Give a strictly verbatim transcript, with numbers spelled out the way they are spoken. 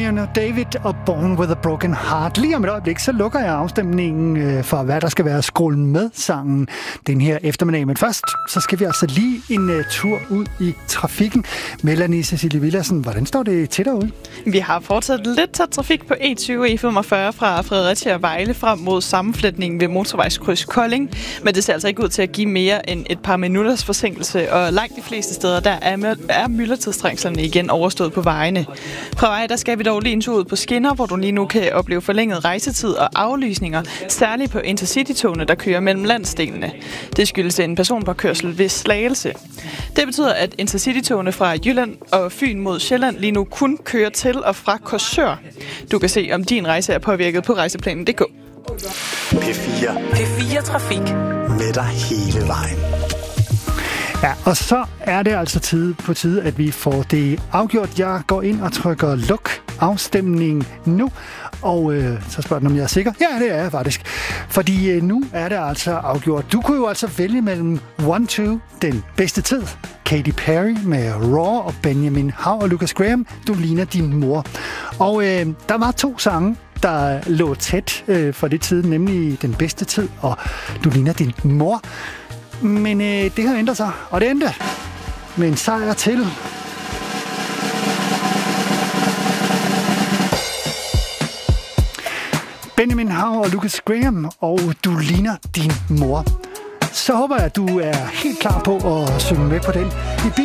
Damian og David og Born with a Broken Heart. Lige om et øjeblik, så lukker jeg afstemningen for, hvad der skal være skrålen med sangen den her eftermiddag. Men først, så skal vi altså lige en uh, tur ud i trafikken. Melanie Cecilie Villadsen, hvordan står det til derude? Vi har fortsat lidt tæt trafik på E tyve og E femogfyrre fra Fredericia og Vejle frem mod sammenflætningen ved motorvejskryds Kolding. Men det ser altså ikke ud til at give mere end et par minutters forsinkelse, og langt de fleste steder, der er, er myldretidstrængslerne igen overstået på vejene. Fra vej, der skal vi dog lige en tur ud på skinner, hvor du lige nu kan opleve forlænget rejsetid og aflysninger, særligt på Intercity-togene, der kører mellem landsdelene. Det skyldes en personpåkørsel ved Slagelse. Det betyder, at Intercity-togene fra Jylland og Fyn mod Sjælland lige nu kun kører til og fra Korsør. Du kan se, om din rejse er påvirket på rejseplanen punktum d k. P fire. P fire Trafik. Med dig hele vejen. Ja, og så er det altså tid på tide, at vi får det afgjort. Jeg går ind og trykker luk afstemningen nu, og øh, så spørger den, om jeg er sikker. Ja, det er jeg faktisk. Fordi øh, nu er det altså afgjort. Du kunne jo altså vælge mellem one two, den bedste tid, Katy Perry med Raw og Benjamin Hav og Lucas Graham, Du ligner din mor. Og øh, der var to sange, der lå tæt øh, for det tid, nemlig Den bedste tid og Du ligner din mor. Men øh, det har ændret sig, og det endte med en sejr til Benjamin Hav og Lucas Graham, og Du ligner din mor. Så håber jeg, at du er helt klar på at synge med på den. I